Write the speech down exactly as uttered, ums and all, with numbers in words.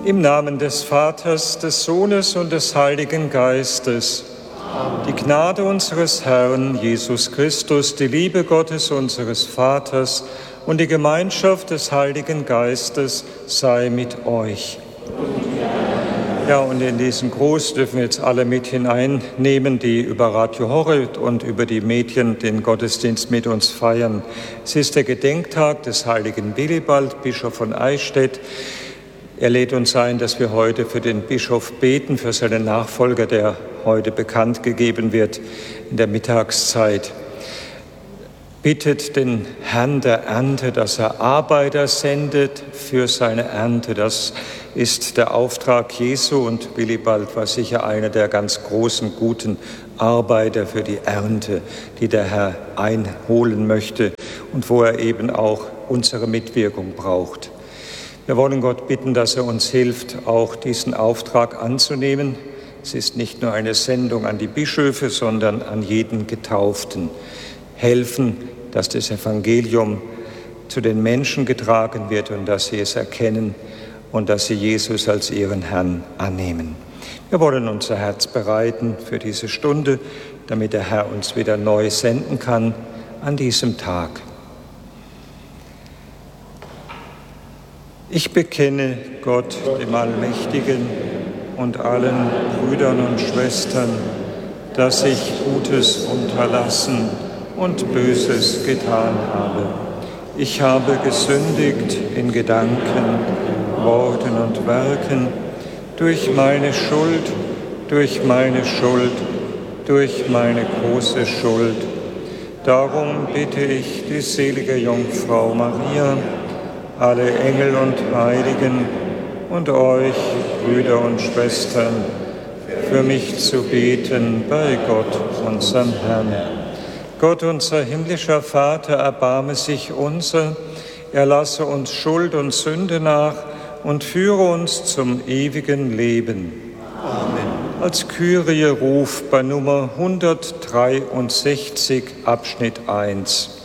Im Namen des Vaters, des Sohnes und des Heiligen Geistes. Die Gnade unseres Herrn Jesus Christus, die Liebe Gottes unseres Vaters und die Gemeinschaft des Heiligen Geistes sei mit euch. Ja, und in diesen Gruß dürfen wir jetzt alle mit hineinnehmen, die über Radio Horeb und über die Medien den Gottesdienst mit uns feiern. Es ist der Gedenktag des heiligen Willibald, Bischof von Eichstätt. Er lädt uns ein, dass wir heute für den Bischof beten, für seinen Nachfolger, der heute bekannt gegeben wird in der Mittagszeit. Bittet den Herrn der Ernte, dass er Arbeiter sendet für seine Ernte. Das ist der Auftrag Jesu, und Willibald war sicher einer der ganz großen, guten Arbeiter für die Ernte, die der Herr einholen möchte und wo er eben auch unsere Mitwirkung braucht. Wir wollen Gott bitten, dass er uns hilft, auch diesen Auftrag anzunehmen. Es ist nicht nur eine Sendung an die Bischöfe, sondern an jeden Getauften. Helfen, dass das Evangelium zu den Menschen getragen wird und dass sie es erkennen und dass sie Jesus als ihren Herrn annehmen. Wir wollen unser Herz bereiten für diese Stunde, damit der Herr uns wieder neu senden kann an diesem Tag. Ich bekenne Gott, dem Allmächtigen, und allen Brüdern und Schwestern, dass ich Gutes unterlassen und Böses getan habe. Ich habe gesündigt in Gedanken, Worten und Werken, durch meine Schuld, durch meine Schuld, durch meine große Schuld. Darum bitte ich die selige Jungfrau Maria, alle Engel und Heiligen und euch, Brüder und Schwestern, für mich zu beten bei Gott, unserem Herrn. Gott, unser himmlischer Vater, erbarme sich unser, erlasse uns Schuld und Sünde nach und führe uns zum ewigen Leben. Amen. Als Kyrie-Ruf bei Nummer hundertdreiundsechzig, Abschnitt eins.